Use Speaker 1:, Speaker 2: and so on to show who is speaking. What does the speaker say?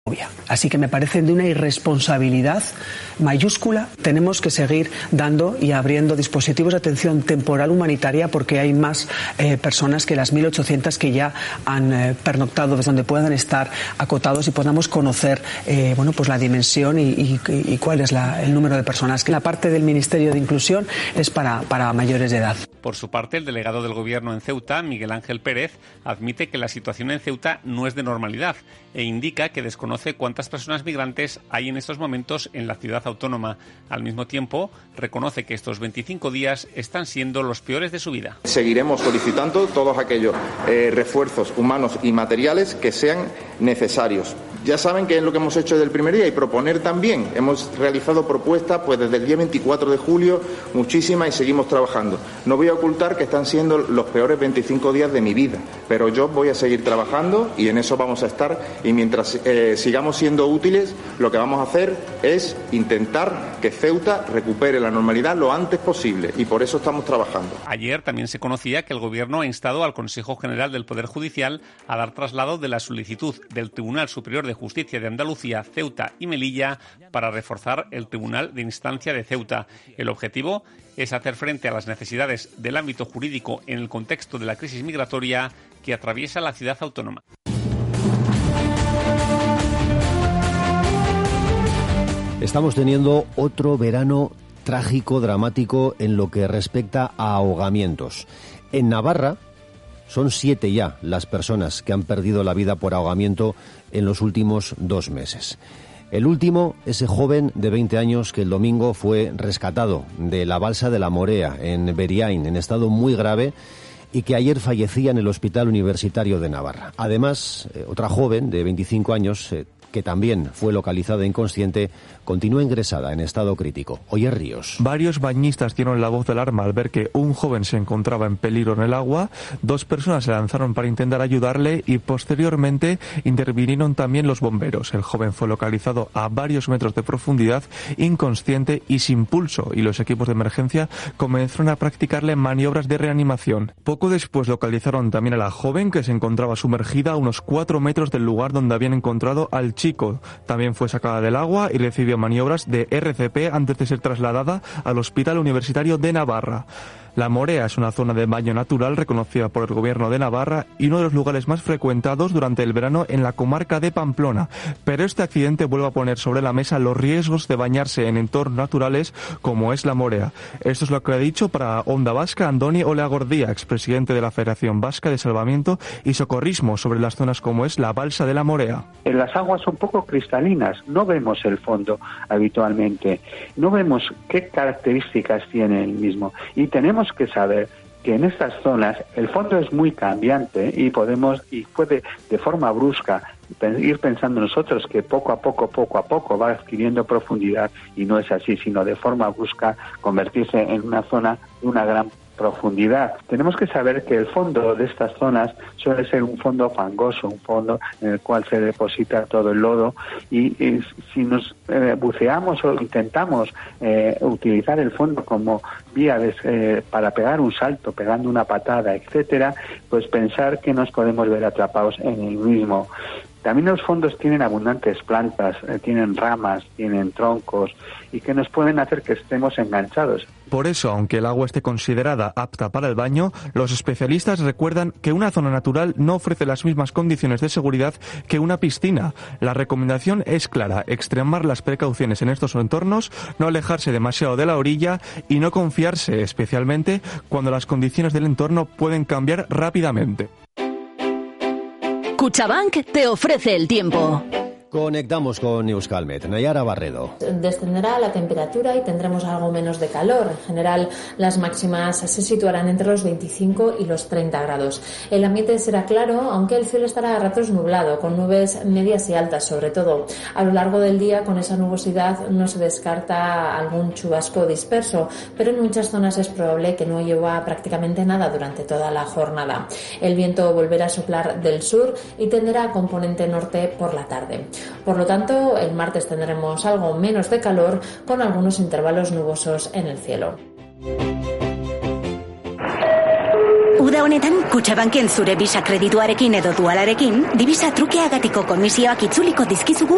Speaker 1: Así que me parece de una irresponsabilidad mayúscula. Tenemos que seguir dando y abriendo dispositivos de atención temporal humanitaria porque hay más personas que las 1.800 que ya han pernoctado desde donde puedan estar acotados y podamos conocer pues la dimensión y cuál es el número de personas. La parte del Ministerio de Inclusión es para mayores de edad.
Speaker 2: Por su parte, el delegado del Gobierno en Ceuta, Miguel Ángel Pérez, admite que la situación en Ceuta no es de normalidad e indica que desconoce cuántas personas migrantes hay en estos momentos en la ciudad autónoma. Al mismo tiempo, reconoce que estos 25 días están siendo los peores de su vida.
Speaker 3: Seguiremos solicitando todos aquellos refuerzos humanos y materiales que sean necesarios. Ya saben que es lo que hemos hecho desde el primer día y proponer también. Hemos realizado propuestas desde el día 24 de julio, muchísimas, y seguimos trabajando. No voy a ocultar que están siendo los peores 25 días de mi vida, pero yo voy a seguir trabajando y en eso vamos a estar. Y mientras sigamos siendo útiles, lo que vamos a hacer es intentar que Ceuta recupere la normalidad lo antes posible y por eso estamos trabajando.
Speaker 2: Ayer también se conocía que el Gobierno ha instado al Consejo General del Poder Judicial a dar traslado de la solicitud del Tribunal Superior de Justicia de Andalucía, Ceuta y Melilla para reforzar el Tribunal de Instancia de Ceuta. El objetivo es hacer frente a las necesidades del ámbito jurídico en el contexto de la crisis migratoria que atraviesa la ciudad autónoma.
Speaker 4: Estamos teniendo otro verano trágico, dramático en lo que respecta a ahogamientos. En Navarra son 7 ya las personas que han perdido la vida por ahogamiento en los últimos 2 meses. El último, ese joven de 20 años que el domingo fue rescatado de la balsa de la Morea en Beriain, en estado muy grave, y que ayer fallecía en el Hospital Universitario de Navarra. Además, otra joven de 25 años, que también fue localizada inconsciente, continúa ingresada en estado crítico. Oyer Ríos.
Speaker 5: Varios bañistas dieron la voz de alarma al ver que un joven se encontraba en peligro en el agua. 2 personas se lanzaron para intentar ayudarle y posteriormente intervinieron también los bomberos. El joven fue localizado a varios metros de profundidad, inconsciente y sin pulso, y los equipos de emergencia comenzaron a practicarle maniobras de reanimación. Poco después localizaron también a la joven, que se encontraba sumergida a unos 4 metros del lugar donde habían encontrado al chico. También fue sacada del agua y recibió maniobras de RCP antes de ser trasladada al Hospital Universitario de Navarra. La Morea es una zona de baño natural reconocida por el Gobierno de Navarra y uno de los lugares más frecuentados durante el verano en la comarca de Pamplona. Pero este accidente vuelve a poner sobre la mesa los riesgos de bañarse en entornos naturales como es la Morea. Esto es lo que ha dicho para Onda Vasca Andoni Oleagordía, expresidente de la Federación Vasca de Salvamiento y Socorrismo, sobre las zonas como es la balsa de la Morea.
Speaker 6: Las aguas son poco cristalinas, no vemos el fondo habitualmente, no vemos qué características tiene el mismo y tenemos que saber que en estas zonas el fondo es muy cambiante y puede de forma brusca ir pensando nosotros que poco a poco va adquiriendo profundidad, y no es así, sino de forma brusca convertirse en una zona de una gran profundidad. Tenemos que saber que el fondo de estas zonas suele ser un fondo fangoso, un fondo en el cual se deposita todo el lodo, y si nos buceamos o intentamos utilizar el fondo como vía para pegar un salto, pegando una patada, etcétera, pues pensar que nos podemos ver atrapados en el mismo. También los fondos tienen abundantes plantas, tienen ramas, tienen troncos, y que nos pueden hacer que estemos enganchados.
Speaker 5: Por eso, aunque el agua esté considerada apta para el baño, los especialistas recuerdan que una zona natural no ofrece las mismas condiciones de seguridad que una piscina. La recomendación es clara: extremar las precauciones en estos entornos, no alejarse demasiado de la orilla y no confiarse, especialmente cuando las condiciones del entorno pueden cambiar rápidamente.
Speaker 7: Cuchabank te ofrece el tiempo.
Speaker 4: Conectamos con Euskalmet. Nayara Barredo.
Speaker 8: Descenderá la temperatura y tendremos algo menos de calor. En general, las máximas se situarán entre los 25 y los 30 grados. El ambiente será claro, aunque el cielo estará a ratos nublado, con nubes medias y altas sobre todo. A lo largo del día, con esa nubosidad, no se descarta algún chubasco disperso, pero en muchas zonas es probable que no llueva prácticamente nada durante toda la jornada. El viento volverá a soplar del sur y tenderá a componente norte por la tarde. Por lo tanto, el martes tendremos algo menos de calor, con algunos intervalos nubosos en el cielo.
Speaker 7: Uda honetan, Kutxabanken zure Visa kredituarekin edo dualarekin, Divisa trukeagatiko komisioak itzuliko dizkizugu